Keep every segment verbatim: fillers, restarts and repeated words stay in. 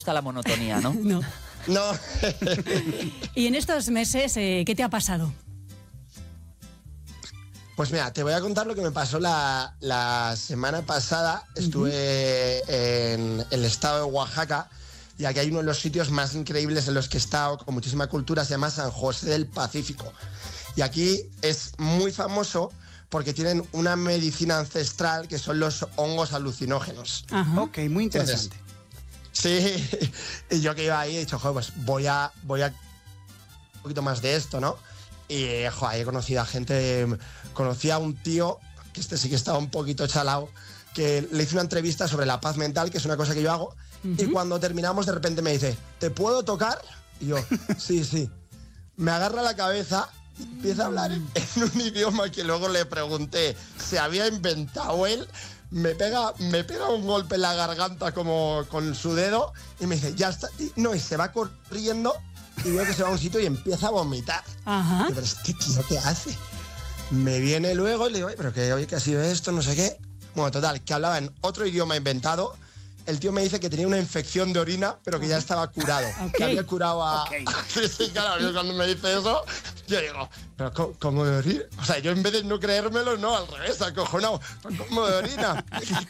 gusta la monotonía, ¿no? No. No. Y en estos meses, eh, ¿qué te ha pasado? Pues mira, te voy a contar lo que me pasó la, la semana pasada. Estuve uh-huh. en el estado de Oaxaca, y aquí hay uno de los sitios más increíbles en los que he estado, con muchísima cultura, se llama San José del Pacífico. Y aquí es muy famoso porque tienen una medicina ancestral que son los hongos alucinógenos. Ajá. Ok, muy interesante. Entonces, sí, y yo que iba ahí he dicho, joder, pues voy a, voy a un poquito más de esto, ¿no? Y, joder, he conocido a gente, conocí a un tío, que este sí que estaba un poquito chalao, que le hice una entrevista sobre la paz mental, que es una cosa que yo hago, uh-huh. y cuando terminamos de repente me dice, ¿te puedo tocar? Y yo, sí, sí. Me agarra la cabeza, empieza a hablar en un idioma que luego le pregunté, ¿se había inventado él? Me pega, me pega un golpe en la garganta como con su dedo y me dice, ya está. Y, no, y se va corriendo y veo que se va a un sitio y empieza a vomitar. Ajá. Y, pero este tío, ¿qué hace? Me viene luego y le digo, pero que oye, ¿qué ha sido esto? No sé qué. Bueno, total, que hablaba en otro idioma inventado. El tío me dice que tenía una infección de orina, pero que ya estaba curado. Okay. Que había curado a... Okay. Sí, claro, cuando me dice eso, yo digo, pero ¿cómo, cómo de orina? O sea, yo en vez de no creérmelo, no, al revés, acojonado. ¿Cómo de orina?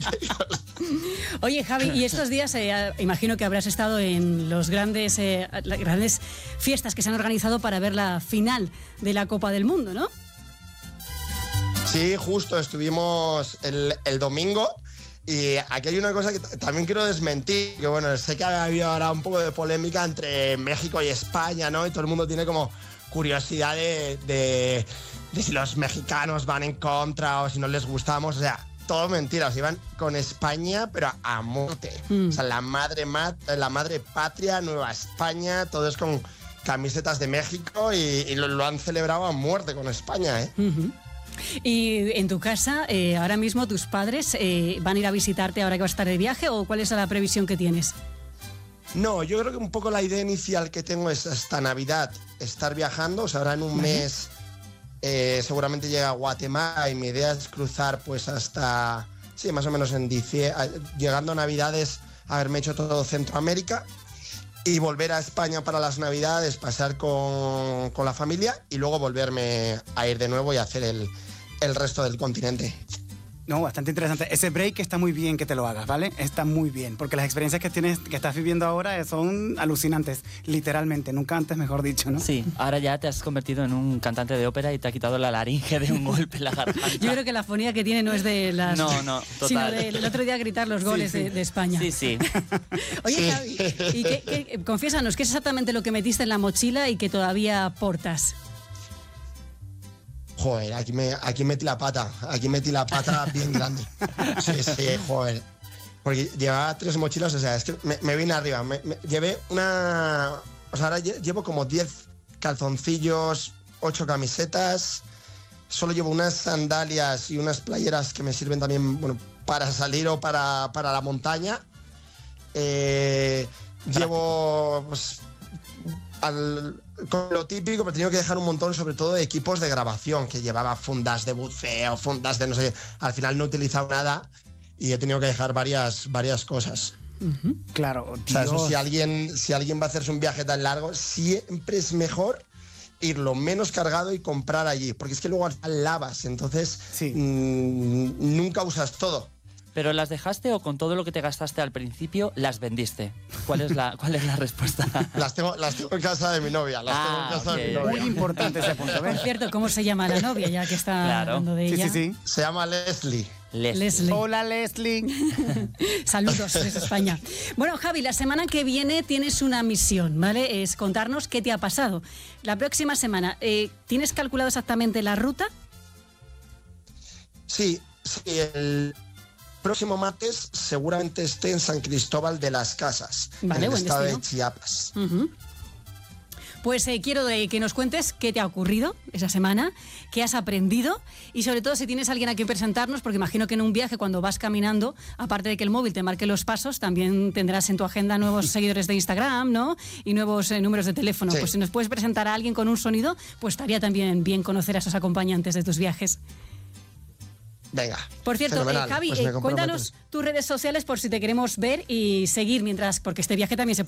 Oye, Javi, y estos días eh, imagino que habrás estado en los grandes, eh, las grandes fiestas que se han organizado para ver la final de la Copa del Mundo, ¿no? Sí, justo, estuvimos el, el domingo. Y aquí hay una cosa que t- también quiero desmentir, que bueno, sé que ha habido ahora un poco de polémica entre México y España, ¿no? Y todo el mundo tiene como curiosidad de, de, de si los mexicanos van en contra o si no les gustamos. O sea, todo mentira, o sea, iban con España, pero a muerte. Mm. O sea, la madre, mat- la madre patria, Nueva España, todo es con camisetas de México y, y lo, lo han celebrado a muerte con España, ¿eh? Uh-huh. Y en tu casa, eh, ahora mismo tus padres eh, van a ir a visitarte ahora que vas a estar de viaje, ¿o cuál es la previsión que tienes? No, yo creo que un poco la idea inicial que tengo es hasta Navidad estar viajando. O sea, ahora en un ¿Vale? mes eh, seguramente llega a Guatemala y mi idea es cruzar pues hasta, sí, más o menos en diciembre, llegando a Navidades, haberme hecho todo Centroamérica y volver a España para las Navidades, pasar con, con la familia y luego volverme a ir de nuevo y hacer el, el resto del continente. No, bastante interesante. Ese break está muy bien que te lo hagas, ¿vale? Está muy bien, porque las experiencias que tienes, que estás viviendo ahora son alucinantes, literalmente, nunca antes mejor dicho, ¿no? Sí, ahora ya te has convertido en un cantante de ópera y te ha quitado la laringe de un golpe en la garganta. Yo creo que la fonía que tiene no es de las... No, no, total. Sino del otro día gritar los goles sí, sí. De, de España. Sí, sí. Oye, sí. Javi, ¿y qué, qué, confiésanos, qué es exactamente lo que metiste en la mochila y que todavía portas? Joder, aquí, me, aquí metí la pata, aquí metí la pata bien grande. Sí, sí, joder. Porque llevaba tres mochilas, o sea, es que me, me vine arriba. Me, me, llevé una... O sea, ahora llevo como diez calzoncillos, ocho camisetas. Solo llevo unas sandalias y unas playeras que me sirven también, bueno, para salir o para, para la montaña. Eh, llevo... Pues, Al, con lo típico, pero he tenido que dejar un montón, sobre todo de equipos de grabación, que llevaba fundas de buceo, fundas de no sé, al final no he utilizado nada y he tenido que dejar varias, varias cosas. Uh-huh. Claro, o sea, eso, si alguien, si alguien va a hacerse un viaje tan largo, siempre es mejor ir lo menos cargado y comprar allí, porque es que luego lavas, entonces sí. mmm, nunca usas todo. ¿Pero las dejaste o con todo lo que te gastaste al principio las vendiste? ¿Cuál es la, cuál es la respuesta? Las tengo, las tengo en casa de mi novia. Las ah, tengo en casa okay. de mi novia. Muy importante ese punto. Por cierto, ¿cómo se llama la novia ya que está claro. hablando de ella? Sí, sí, sí. Se llama Leslie. Leslie. Leslie. Hola, Leslie. Saludos desde España. Bueno, Javi, la semana que viene tienes una misión, ¿vale? Es contarnos qué te ha pasado. La próxima semana, eh, ¿tienes calculado exactamente la ruta? Sí, sí, el... próximo martes seguramente esté en San Cristóbal de las Casas, vale, en el estado destino. de Chiapas. Uh-huh. Pues eh, quiero de que nos cuentes qué te ha ocurrido esa semana, qué has aprendido y sobre todo si tienes a alguien a quien presentarnos, porque imagino que en un viaje cuando vas caminando, aparte de que el móvil te marque los pasos, también tendrás en tu agenda nuevos seguidores de Instagram, ¿no? Y nuevos eh, números de teléfono. Sí. Pues si nos puedes presentar a alguien con un sonido, pues estaría también bien conocer a esos acompañantes de tus viajes. Venga. Por cierto, eh, Javi, pues eh, cuéntanos tus redes sociales por si te queremos ver y seguir mientras, porque este viaje también se puede